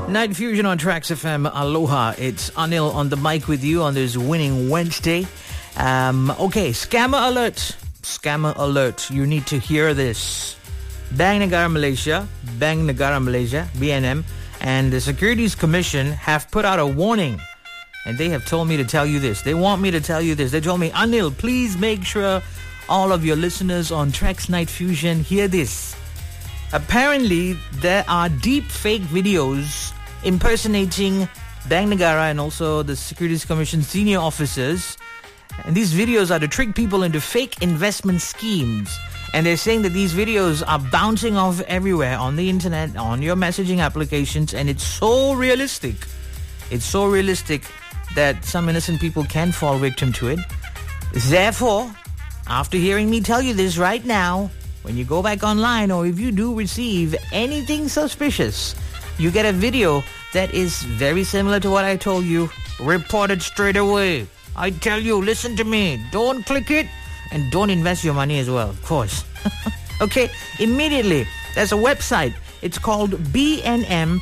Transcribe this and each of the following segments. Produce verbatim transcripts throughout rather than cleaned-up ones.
Night Fusion on Tracks F M. Aloha. It's Anil on the mic with you on this winning Wednesday. Um, okay, scammer alert. Scammer alert. You need to hear this. Bank Negara Malaysia, Bank Negara Malaysia, B N M, and the Securities Commission have put out a warning. And they have told me to tell you this. They want me to tell you this. They told me, Anil, please make sure all of your listeners on Tracks Night Fusion hear this. Apparently, there are deep fake videos impersonating Bank Negara and also the Securities Commission senior officers. And these videos are to trick people into fake investment schemes. And they're saying that these videos are bouncing off everywhere on the internet, on your messaging applications, and it's so realistic. It's so realistic that some innocent people can fall victim to it. Therefore, after hearing me tell you this right now, when you go back online or if you do receive anything suspicious, you get a video that is very similar to what I told you, report it straight away. I tell you, listen to me. Don't click it and don't invest your money as well, of course. Okay, immediately. There's a website. It's called bnm.gov.my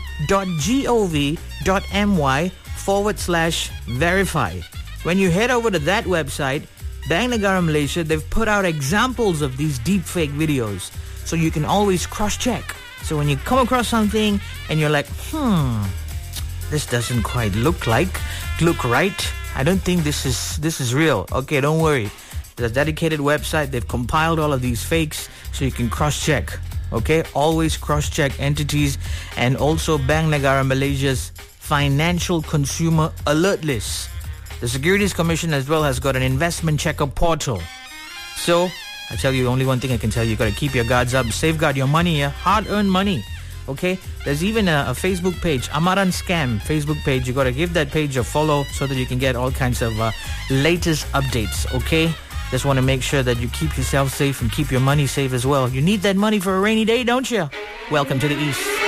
forward slash verify. When you head over to that website, Bank Negara Malaysia, they've put out examples of these deepfake videos. So you can always cross-check. So when you come across something and you're like, hmm, this doesn't quite look like, look right. I don't think this is this is real. Okay, don't worry. There's a dedicated website. They've compiled all of these fakes so you can cross-check. Okay, always cross-check entities and also Bank Negara Malaysia's Financial Consumer Alert List. The Securities Commission as well has got an investment checker portal. So, I tell you only one thing I can tell you. You got to keep your guards up, safeguard your money, yeah? Hard-earned money. Okay? There's even a, a Facebook page, Amaran Scam Facebook page. You got to give that page a follow so that you can get all kinds of uh, latest updates. Okay? Just want to make sure that you keep yourself safe and keep your money safe as well. You need that money for a rainy day, don't you? Welcome to the East.